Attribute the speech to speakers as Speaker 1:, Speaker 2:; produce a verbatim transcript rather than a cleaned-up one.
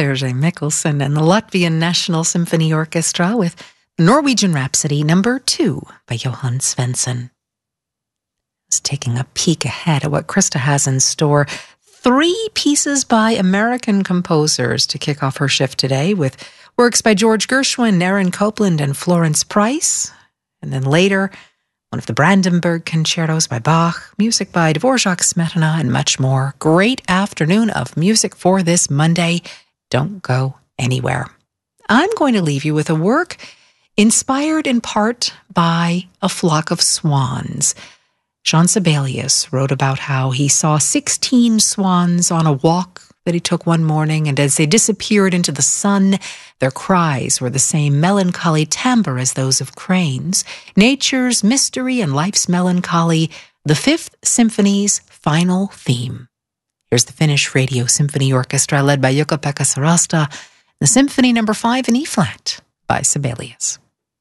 Speaker 1: Terje Mikkelsen and the Latvian National Symphony Orchestra with Norwegian Rhapsody number two by Johann Svensson. It's taking a peek ahead at what Krista has in store. Three pieces by American composers to kick off her shift today, with works by George Gershwin, Aaron Copland, and Florence Price. And then later, one of the Brandenburg concertos by Bach, music by Dvorak, Smetana, and much more. Great afternoon of music for this Monday. Don't go anywhere. I'm going to leave you with a work inspired in part by a flock of swans. Jean Sibelius wrote about how he saw sixteen swans on a walk that he took one morning, and as they disappeared into the sun, their cries were the same melancholy timbre as those of cranes. Nature's mystery and life's melancholy, the Fifth Symphony's final theme. Here's the Finnish Radio Symphony Orchestra led by Jukka-Pekka Sarasta, the Symphony number five in E-flat by Sibelius.